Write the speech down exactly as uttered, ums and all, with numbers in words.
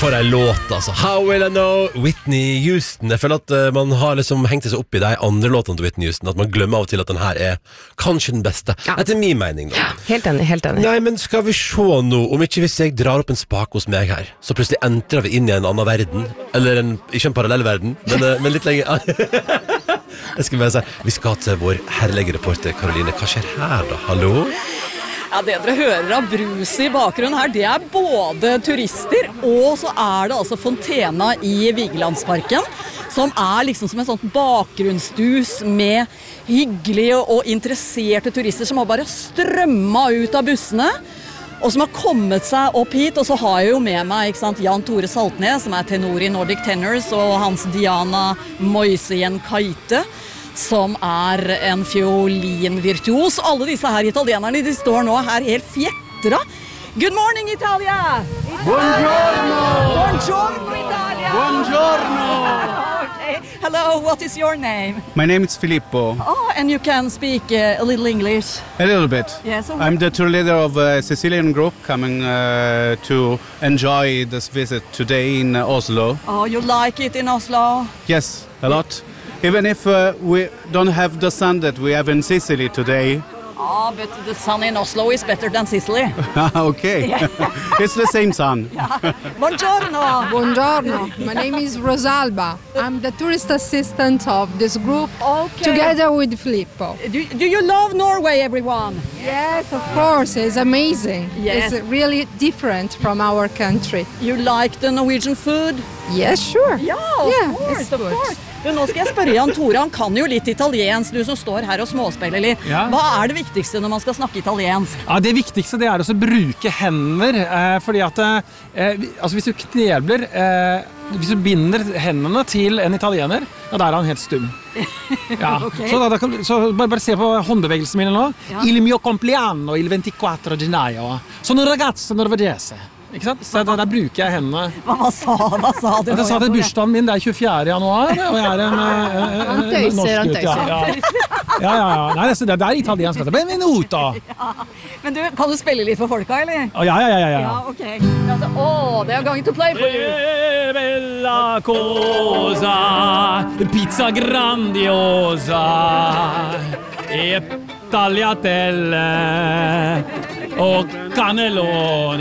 For en låt, altså. How Will I Know, Whitney Houston. Jeg føler at uh, man har liksom hengt seg opp i de andre låtene til Whitney Houston, at man glemmer av og til at den her er kanskje den beste. Ja. Etter min mening, da. Ja, helt enig, helt enig. Nei, men skal vi se nå, om ikke hvis jeg drar opp en spak hos meg her, så plutselig entrer vi inn i en annen verden, eller en, ikke en parallell verden, men, uh, men litt lenger. Jeg skal bare si, vi skal til vår herlige reporter, Karoline. Hva skjer her da? Hallo? Ja, det dere hører av brus i bakgrunnen her, det er både turister, og så er det altså Fontena i Vigelandsparken, som er liksom som en sånn bakgrunnsdus med hyggelige og interesserte turister som har bare strømmet ut av bussene, og som har kommet seg opp hit. Og så har jeg jo med meg, ikke sant, Jan Tore Saltnes, som er tenor i Nordic Tenors, og hans Diana Moiseen Kaite, som er en fiolinvirtuos. Alle disse her italienerne, de står nå her helt fjettra. Good morning, Italia! Buongiorno! Buongiorno, Italia! Buongiorno! Okay. Hello, what is your name? My name is Filippo. Oh, and you can speak uh, a little English? A little bit. Yes, so I'm the tour leader of a Sicilian group coming uh, to enjoy this visit today in uh, Oslo. Oh, you like it in Oslo? Yes, a lot. Even if uh, we don't have the sun that we have in Sicily today. Oh, but the sun in Oslo is better than Sicily. Okay. Yeah. It's the same sun. Yeah. Buongiorno. Buongiorno. My name is Rosalba. I'm the tourist assistant of this group, Okay. together with Filippo. Do, do you love Norway, everyone? Yes, of course. It's amazing. Yes. It's really different from our country. You like the Norwegian food? Yes, sure. Ja, of Yeah, course, it's of good. course. Du, nå skal jeg spørre Jan Tore, han kan jo litt italiensk, du som står her og småspiller litt. Ja. Hva er det viktigste når man skal snakke italiensk? Ja, det viktigste det er også å bruke hender, eh, fordi at eh, vi- altså hvis du knebler, eh, hvis du binder hendene til en italiener, ja, da er han helt stum. Ja. Ok. Så, da, da kan, så bare, bare se på håndbevegelsen mine nå. Ja. Il mio compleanno, il ventiquattro gennaio. Sono ragazzo norvegese. Ikke sant? Så da, da bruker jeg hendene. Hva, hva sa, hva sa du? Jeg nå, sa at Jan Tore? bursdagen min det er tjuefjerde januar, og jeg er en, eh, eh, Han tøyser, norsk han gutt, ja. tøyser. Ja, ja, ja. ja. Nei, det, det er italiensk. Det er benvenuto. Men du, kan du spille litt for folka, eller? Å, ja, ja, ja, ja, ja. Ja, ok. Altså, oh, they are going to play for you. Eh, bella cosa, pizza grandiosa, e tagliatelle, o cannelloni.